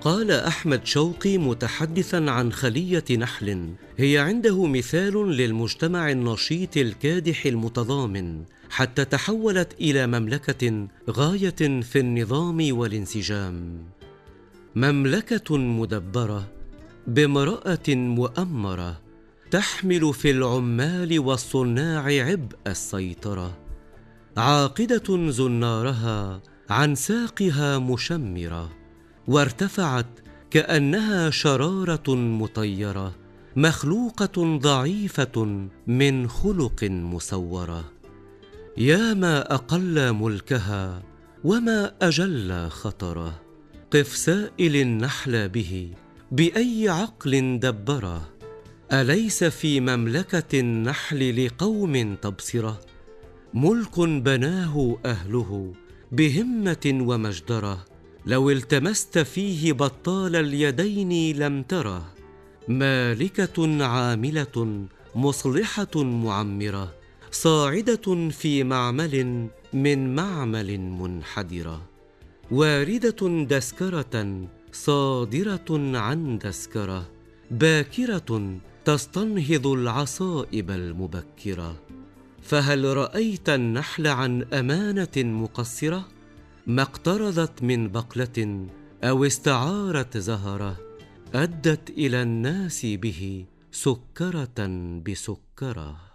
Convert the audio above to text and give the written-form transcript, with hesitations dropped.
قال أحمد شوقي متحدثا عن خلية نحل: هي عنده مثال للمجتمع النشيط الكادح المتضامن، حتى تحولت إلى مملكة غاية في النظام والانسجام. مملكة مدبرة بامرأة مؤمرة، تحمل في العمال والصناع عبء السيطرة، عاقدة زنارها عن ساقها مشمرة، وارتفعت كأنها شرارة مطيرة، مخلوقة ضعيفة من خلق مسورة. يا ما أقل ملكها وما أجل خطره، قف سائل النحل به بأي عقل دبره. أليس في مملكة النحل لقوم تبصره، ملك بناه أهله بهمة ومجدرة، لو التمست فيه بطال اليدين لم تره. مالكة عاملة مصلحة معمرة، صاعدة في معمل من معمل منحدرة، واردة دسكرة صادرة عن دسكرة، باكرة تستنهض العصائب المبكرة. فهل رأيت النحل عن أمانة مقصرة؟ ما اقترضت من بقلة أو استعارت زهرة، أدت إلى الناس به سكرة بسكرة.